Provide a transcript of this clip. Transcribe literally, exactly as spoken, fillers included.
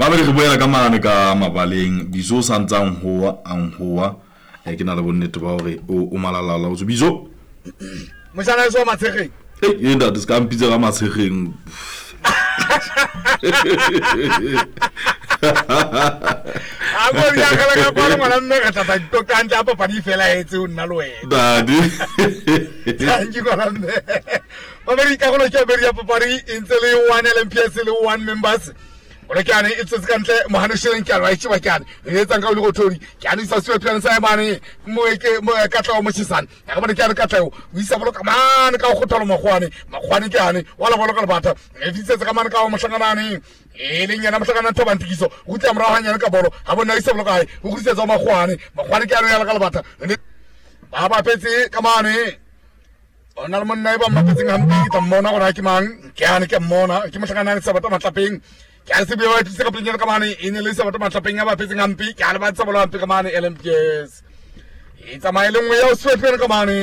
ba be re boela ka mane ka mabaleng Bizo santsang hoa ang hoa e ke na le bonnete ba hore o malalala o Bizo Mosana so matshege eh yenda dis ka mpitsa ka matshegeng Abo ya kala ka bona ngwana mme ka tata to kanta pa pa di fela etse o nna le wena dadi thank you ngwana mme ba be ka gona ke be ya papari intse le one L M P S le one members ore ke ane itse se kantle mohano sheng ke alwa itse ba ke ane e etsa ka le go thodi ke ane sa se plan sa mane mo ke mo ka tla mo tsisana ya ka bona ke ane ka tla o isa bolo ka mane ka go thola magwane magwane ke ane wala bolo ka batha e ditse ka mane ka mo hlanganane e le nyana mohlakana thoba ntikiso o tla mra hanyane ka bolo ha bona isa bolo kae o gutsetsa magwane magwane ke ane ya ka le batha ba ba petse ka mane ona le monna ba mapetseng hampi ke mmona gona ke mang ke ane ke mmona ke mohlakana ne sa batla matlapeng ke a se be wa tse ka penyana ka mane e ne le sa batla matlapeng ya ba petseng hampi ke a le ba tsa bolo hampi ka mane L M P S e tsamaile ngwe ya o swetlela ka mane